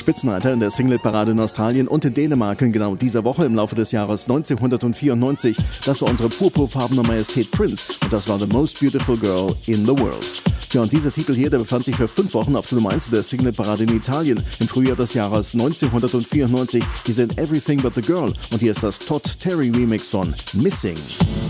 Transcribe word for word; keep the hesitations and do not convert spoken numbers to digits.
Spitzenreiter in der Singleparade in Australien und in Dänemark in genau dieser Woche im Laufe des Jahres neunzehnhundertvierundneunzig. Das war unsere purpurfarbene Majestät Prince und das war The Most Beautiful Girl in the World. Ja, und dieser Titel hier, der befand sich für fünf Wochen auf der Nummer eins der Singleparade in Italien im Frühjahr des Jahres neunzehnhundertvierundneunzig. Hier sind Everything But The Girl und hier ist das Todd Terry Remix von Missing.